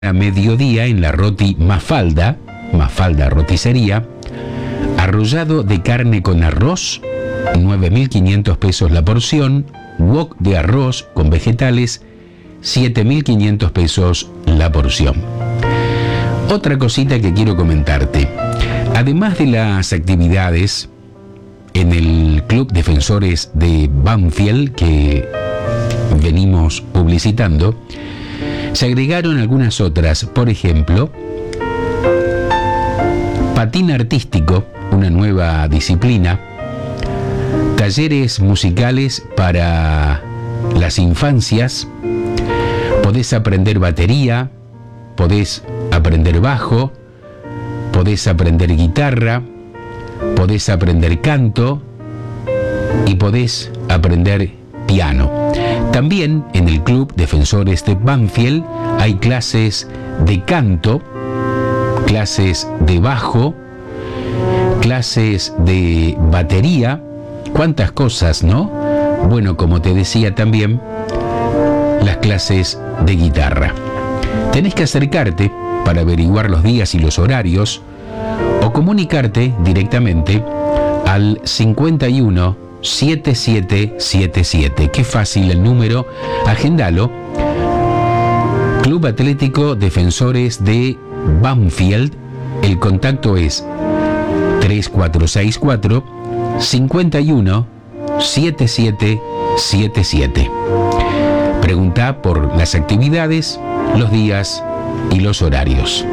a mediodía en la Roti Mafalda Roticería, arrollado de carne con arroz, 9.500 pesos la porción, wok de arroz con vegetales, 7.500 pesos la porción. Otra cosita que quiero comentarte. Además de las actividades en el Club Defensores de Banfield que venimos publicitando, se agregaron algunas otras, por ejemplo, patín artístico, una nueva disciplina, talleres musicales para las infancias, podés aprender batería, podés aprender bajo, podés aprender guitarra, podés aprender canto y podés aprender piano. También en el Club Defensores de Banfield hay clases de canto, clases de bajo, clases de batería. ¿Cuántas cosas, no? Bueno, como te decía también, las clases de guitarra. Tenés que acercarte para averiguar los días y los horarios o comunicarte directamente al 51 7777. Qué fácil el número, agéndalo. Club Atlético Defensores de Banfield. El contacto es 3464 51 7777. Pregunta por las actividades, los días y los horarios.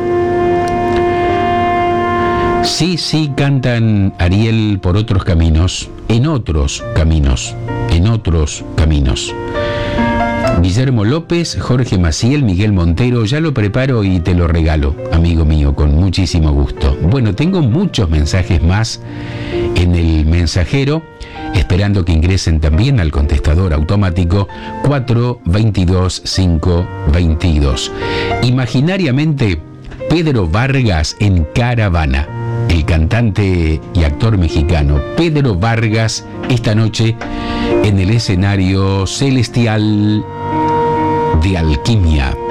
Sí, cantan Ariel por otros caminos, en otros caminos. Guillermo López, Jorge Maciel, Miguel Montero, ya lo preparo y te lo regalo, amigo mío, con muchísimo gusto. Bueno, tengo muchos mensajes más en el mensajero, esperando que ingresen también al contestador automático 422 522. Imaginariamente, Pedro Vargas en Caravana. El cantante y actor mexicano Pedro Vargas esta noche en el escenario celestial de Alquimia.